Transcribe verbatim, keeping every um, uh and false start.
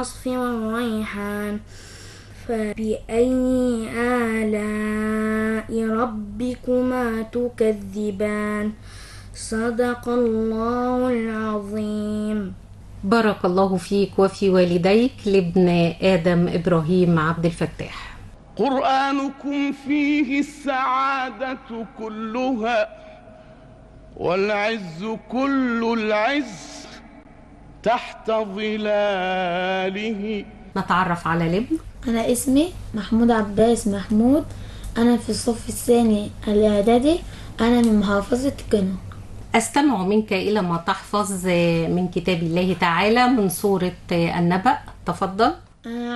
والعصف والريحان فبأي آلاء ربكما تكذبان صدق الله العظيم. بارك الله فيك وفي والديك لابن آدم إبراهيم عبد الفتاح. قرآنكم فيه السعادة كلها والعز كل العز تحت ظلاله. نتعرف على الابن. أنا اسمي محمود عباس محمود، أنا في الصف الثاني الإعدادي، أنا من محافظة كنو. أستمع منك إلى ما تحفظ من كتاب الله تعالى من سورة النبأ، تفضل.